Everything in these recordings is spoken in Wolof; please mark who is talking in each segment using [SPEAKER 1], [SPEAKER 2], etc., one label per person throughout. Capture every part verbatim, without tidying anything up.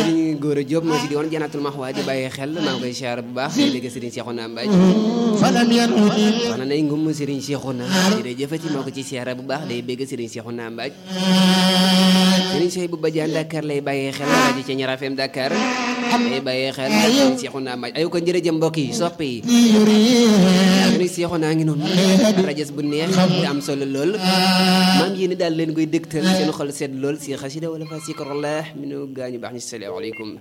[SPEAKER 1] Serigne Gora Diop moo ci di woon Jannatul Mahwa di bàyyi xel maa ngi koy siyaare bu baax di dégg Serigne Cheikhouna Mbaye soxna nay ngum Serigne Cheikhouna jërëjëfati maa ko ci siyaare bu baax day bégg Serigne Cheikhouna Mbaye Serigne Cheikh bu Badiane Dakar lay bàyyi xel rajo ci Ñaar F M Dakar day bàyyi xel Serigne Cheikhouna Mbaye ayu ko jërëjëf mbokk yi soppe yi Serigne Cheikhouna ngi noonu rajo bu neex di am solo lool maam yéen daal leen koy dëgtal seen xol sedd lool si xasida wala fa sikrullah minu gaañu baax ñi salaamaaleykum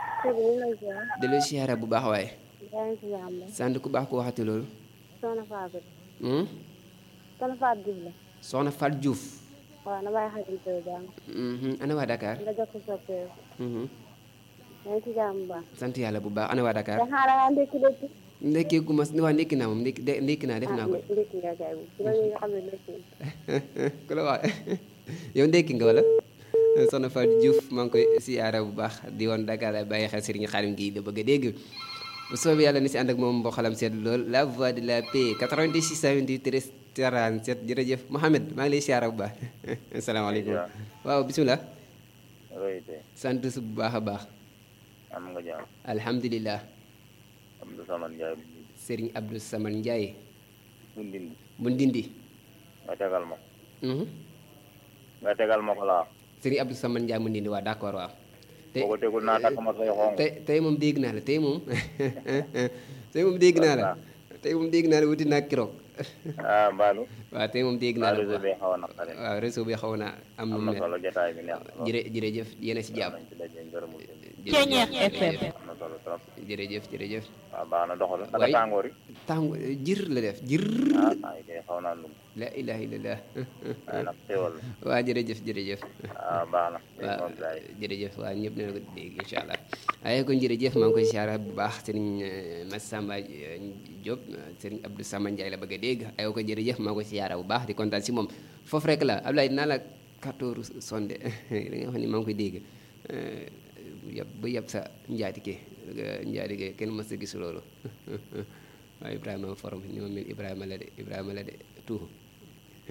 [SPEAKER 1] de lu siyaara bu baax waaye sant ku baax ku waxati loolu
[SPEAKER 2] soxna Fatou
[SPEAKER 1] hmm
[SPEAKER 2] soxna Fatou Diouf la
[SPEAKER 1] soxna Fatou Diouf
[SPEAKER 2] waaw na bàyyi xarit koy jàng
[SPEAKER 1] hmm ana waa Dakar
[SPEAKER 2] nga jox ko soppeeku
[SPEAKER 1] hmm
[SPEAKER 2] yaa ci jàmm bu baax
[SPEAKER 1] sant yàlla bu baax ana waa Dakar
[SPEAKER 2] da xaaral nga ndekki ndekki
[SPEAKER 1] ndekki gu ma waa ndekki naa moom ndekki ndekki naa def naa ko
[SPEAKER 2] ndekki nga kay bu ci loolu nga xam ne ndekki
[SPEAKER 1] ku la wax yow ndekki nga wala soxna Fatou Diouf maa ngi koy siyaara bu baax di woon Dakar la bàyyi xel Serigne Khadim gi la bëgg a dégg bu soobee yàlla ni si ànd ak moom boo xalam seet lool la voix de la paix quatre-vingt-six soixante-treize trente-sept jërëjëf Mohamed maa ngi lay siyaara bu baax asalaamaaleykum waaw bisimilah sant su bu baax a baax
[SPEAKER 3] am nga jàmm
[SPEAKER 1] alhamdulilah
[SPEAKER 3] Abdou Samane Ndiaye
[SPEAKER 1] Serigne Abdou Samane Ndiaye
[SPEAKER 3] bu ndindi
[SPEAKER 1] bu ndindi
[SPEAKER 3] nga tegal ma nga tegal ma ko laa
[SPEAKER 1] Serigne Abdou Samane Ndiaye mu ndindi waa d'accord waaw tey
[SPEAKER 3] boo ko tegul naa takk ma say xong
[SPEAKER 1] tey tey moom dégg naa la tey moom tey moom dégg naa la tey moom dégg naa la wuti naa kiroog
[SPEAKER 3] ah mbaalu
[SPEAKER 1] waaw tey moom dégg naa la
[SPEAKER 3] réseau bi xaw a naqari
[SPEAKER 1] waaw réseau bi xaw na am
[SPEAKER 3] am na solo jotaay bi neex na
[SPEAKER 1] jërë jërëjëf yéen a si jàpp
[SPEAKER 3] nañ ci daje ngërëmul
[SPEAKER 2] Ceeñeex F M
[SPEAKER 3] am na solo trop
[SPEAKER 1] jërëjëf jërëjëf
[SPEAKER 3] waaw baax na doxal
[SPEAKER 1] waay
[SPEAKER 3] naka tàngoor yi
[SPEAKER 1] tàng jir la def jir
[SPEAKER 3] ah maa ngi koy xaw naa lum
[SPEAKER 1] la ilaha illallah
[SPEAKER 3] waaye nag teewal
[SPEAKER 1] waaw jërëjëf jërëjëf
[SPEAKER 3] ah baax na
[SPEAKER 1] waaw jërëjëf waaw ñëpp ne ko dégg incha allah waaye kon jërëjëf maa ngi koy siyaara bu baax Serigne Massamba Diop Serigne Abdou Sama Ndiaye la bëgg a dégg ayoo ko jërëjëf maa ngi koy siyaara bu baax di kontaan si moom foofu rek la Ablaye dinaa la katooru sonde da nga xam ne maa ngi koy dégg bu yab bu yab sa njaatige njaatige kenn mës a gis loolu waaye Ibrahima forom ni ma mel Ibrahima la de Ibrahima la de tuuxu